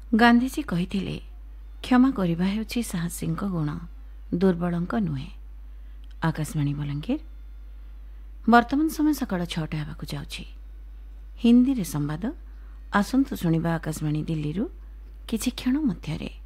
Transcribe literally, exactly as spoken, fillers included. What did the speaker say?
ଗାନ୍ଧିଜୀ କହିଥିଲେ, କ୍ଷମା କରିବା ହେଉଛି ସାହସୀଙ୍କ ଗୁଣ, ଦୁର୍ବଳଙ୍କ ନୁହେଁ। ଆକାଶବାଣୀ ବଲାଙ୍ଗୀର। ବର୍ତ୍ତମାନ ସମୟ ସକାଳ ଛଅଟା ହେବାକୁ ଯାଉଛି। ହିନ୍ଦୀରେ ସମ୍ବାଦ ଆସନ୍ତୁ ଶୁଣିବା ଆକାଶବାଣୀ ଦିଲ୍ଲୀରୁ କିଛି କ୍ଷଣ ମଧ୍ୟରେ।